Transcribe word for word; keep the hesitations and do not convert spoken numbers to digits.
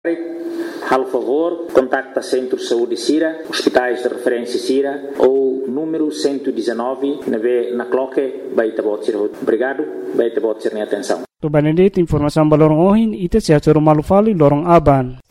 Por favor, contacta Centro de Saúde Sira, hospitais de referência Sira ou número cento e dezenove na Cloque, Baita Botsir. Obrigado, Baita Botsir, minha atenção. Tu Benedito, informação balorong ohin, ite siya choro malufali lorong aban.